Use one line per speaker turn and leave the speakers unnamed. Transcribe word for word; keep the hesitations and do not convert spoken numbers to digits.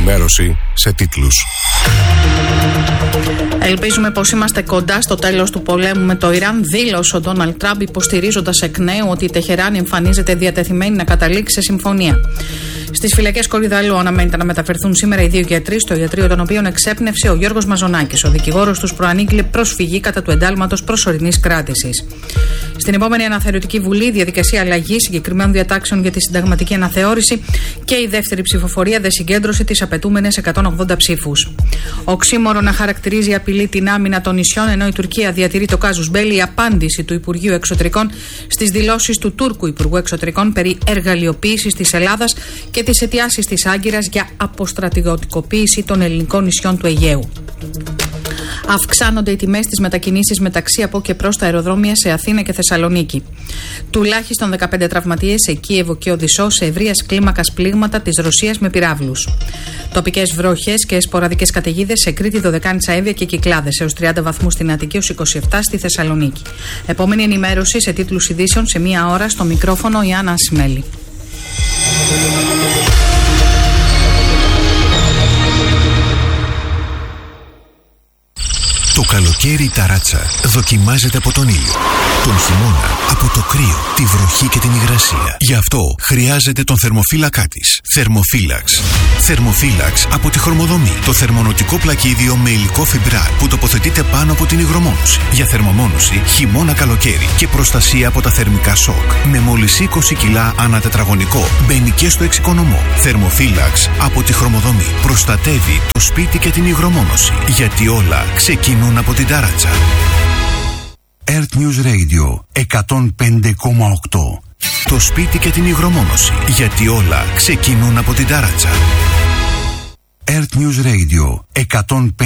ενημέρωση σε τίτλους.
Ελπίζουμε πως είμαστε κοντά στο τέλος του πολέμου με το Ιράν, δήλωσε ο Ντόναλντ Τραμπ, υποστηρίζοντας εκ νέου ότι η Τεχεράνη εμφανίζεται διατεθειμένη να καταλήξει σε συμφωνία. Στις φυλακές Κορυδαλλού αναμένεται να μεταφερθούν σήμερα οι δύο γιατροί, στο ιατρείο των οποίων εξέπνευσε ο Γιώργος Μαζονάκης. Ο δικηγόρος τους προανήγγειλε προσφυγή κατά του εντάλματος προσωρινής κράτησης. Στην επόμενη αναθεωρητική βουλή, διαδικασία αλλαγής συγκεκριμένων διατάξεων για τη συνταγματική αναθεώρηση και η δεύτερη ψηφοφορία δεν συγκέντρωσε τις απαιτούμενες εκατόν ογδόντα ψήφους. Οξύμορο να χαρακτηρίζει απειλή την άμυνα των νησιών, ενώ η Τουρκία διατηρεί το κάζους μπέλι. Η απάντηση του Υπουργείου Εξωτερικών στις δηλώσεις του Τούρκου Υπουργού Εξωτερικών περί εργαλειοποίησης της Ελλάδας και τις αιτιάσεις της Άγκυρας για αποστρατηγωτικοποίηση των ελληνικών νησιών του Αιγαίου. Αυξάνονται οι τιμές στις μετακινήσεις μεταξύ από και προς τα αεροδρόμια σε Αθήνα και Θεσσαλονίκη. Τουλάχιστον δεκαπέντε τραυματίες σε Κίεβο και Οδυσσό σε ευρείας κλίμακας πλήγματα της Ρωσίας με πυράβλους. Τοπικές βροχές και σποραδικές καταιγίδες σε Κρήτη, Δωδεκάνησα, Εύβοια και Κυκλάδες, έως τριάντα βαθμούς στην Αττική, έως είκοσι επτά στη Θεσσαλονίκη. Επόμενη ενημέρωση σε τίτλους ειδήσεων σε μία ώρα, στο μικρόφωνο η Άννα Ασημέλη.
Το καλοκαίρι η ταράτσα δοκιμάζεται από τον ήλιο, τον χειμώνα από το κρύο, τη βροχή και την υγρασία. Γι' αυτό χρειάζεται τον θερμοφύλακά της. Θερμοφύλαξ. Θερμοφύλαξ από τη Χορμοδομή. Το θερμονοτικό πλακίδιο με υλικό φιμπράρ που τοποθετείται πάνω από την υγρομόνωση. Για θερμομόνωση χειμώνα καλοκαίρι και προστασία από τα θερμικά σοκ. Με μόλις είκοσι κιλά ανά τετραγωνικό. Μπαίνει και στο εξοικονομώ. Θερμοφύλαξ από τη Χορμοδομή. Προστατεύει το σπίτι και την υγρομόνωση. Γιατί όλα ξεκινούν από την ταράτσα. Earth News Radio εκατόν πέντε κόμμα οκτώ. Το σπίτι και την υγρομόνωση. Γιατί όλα ξεκινούν από την ταράτσα. Earth News Radio εκατόν πέντε.